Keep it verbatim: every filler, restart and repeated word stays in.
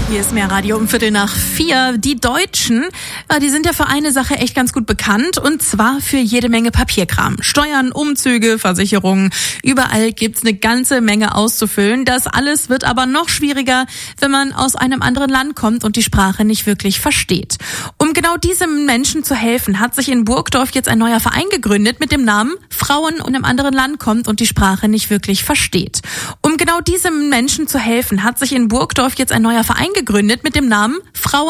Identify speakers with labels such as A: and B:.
A: Hier ist mehr Radio um Viertel nach vier. Die Deutschen, die sind ja für eine Sache echt ganz gut bekannt, und zwar für jede Menge Papierkram. Steuern, Umzüge, Versicherungen, überall gibt's eine ganze Menge auszufüllen. Das alles wird aber noch schwieriger, wenn man aus einem anderen Land kommt und die Sprache nicht wirklich versteht. Um genau diesem Menschen zu helfen, hat sich in Burgdorf jetzt ein neuer Verein gegründet mit dem Namen Frauen und einem anderen Land kommt und die Sprache nicht wirklich versteht. Um genau diesem Menschen zu helfen, hat sich in Burgdorf jetzt ein neuer Verein gegründet mit dem Namen Frauen